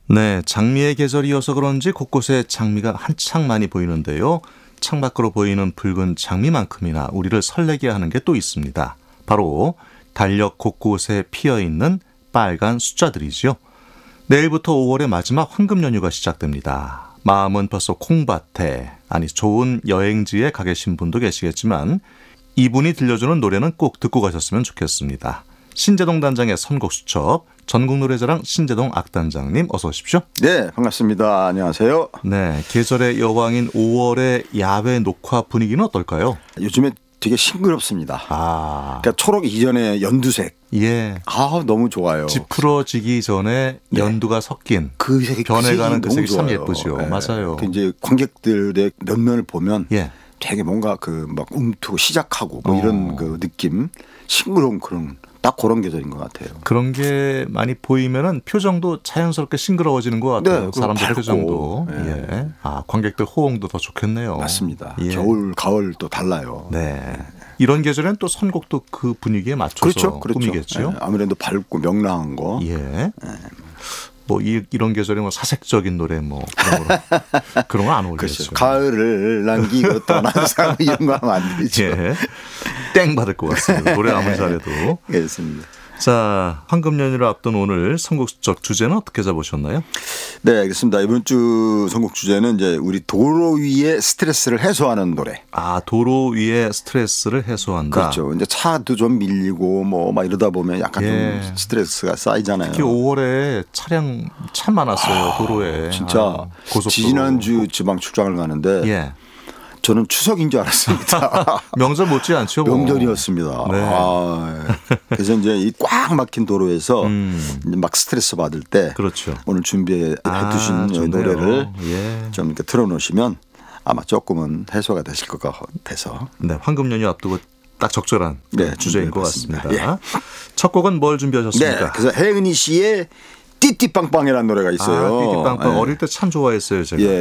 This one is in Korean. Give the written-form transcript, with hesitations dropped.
네, 장미의 계절이어서 그런지 곳곳에 장미가 한창 많이 보이는데요. 창밖으로 보이는 붉은 장미만큼이나 우리를 설레게 하는 게 또 있습니다. 바로 달력 곳곳에 피어있는 빨간 숫자들이죠. 내일부터 5월의 마지막 황금 연휴가 시작됩니다. 마음은 벌써 콩밭에, 아니 좋은 여행지에 가 계신 분도 계시겠지만 이분이 들려주는 노래는 꼭 듣고 가셨으면 좋겠습니다. 신재동 단장의 선곡 수첩, 전국노래자랑 신재동 악단장님 어서 오십시오. 네, 반갑습니다. 안녕하세요. 네, 계절의 여왕인 5월의 야외 녹화 분위기는 어떨까요? 요즘에 되게 싱그럽습니다. 그러니까 초록 이전에 연두색. 예. 너무 좋아요. 짙어지기 전에 연두가 섞인 그 색이 변해가는 그 색이 참 좋아요. 예쁘죠. 네. 맞아요. 이제 관객들의 면면을 보면 예. 되게 뭔가 그 막 움트고 시작하고 뭐 이런 그 느낌, 싱그러운 딱 그런 계절인 것 같아요. 그런 게 많이 보이면은 표정도 자연스럽게 싱그러워지는 것 같아요. 네, 사람들 밝고. 표정도. 네. 예. 관객들 호응도 더 좋겠네요. 맞습니다. 예. 겨울, 가을 또 달라요. 네. 이런 계절엔 또 선곡도 그 분위기에 맞춰서 그렇죠. 꾸미겠죠. 네, 아무래도 밝고 명랑한 거. 예. 뭐 이런 계절에 뭐 사색적인 노래 뭐 그런 거 안 어울리죠. 그렇죠. 가을을 남기고 떠난 사람 이런 거 하면 안 되죠. 예. 땡 받을 것 같습니다. 노래 아무리 잘해도. 그렇습니다. 자, 황금 연휴를 앞둔 오늘 선곡수첩 주제는 어떻게 잡으셨나요? 네, 알겠습니다. 이번 주 선곡 주제는 이제 우리 도로 위의 스트레스를 해소하는 노래. 도로 위에 스트레스를 해소한다. 그렇죠. 이제 차도 좀 밀리고 뭐 막 이러다 보면 약간 예. 좀 스트레스가 쌓이잖아요. 특히 5월에 차량 참 많았어요. 도로에. 진짜 고속도로. 지난주 지방 출장을 가는데 예. 저는 추석인 줄 알았습니다. 명절 못지 않죠. 뭐. 명절이었습니다. 네. 그래서 이제 이 꽉 막힌 도로에서 이제 막 스트레스 받을 때 그렇죠. 오늘 준비해 두신 좋네요. 노래를 예. 좀 이렇게 틀어놓으시면 아마 조금은 해소가 되실 것 같아서. 네, 황금 연휴 앞두고 딱 적절한 주제인 것 준비해봤습니다. 같습니다. 첫 곡은 뭘 준비하셨습니까? 네, 그래서 혜은이 씨의 띠띠빵빵이라는 노래가 있어요. 띠띠빵빵 네. 어릴 때 참 좋아했어요, 제가. 예.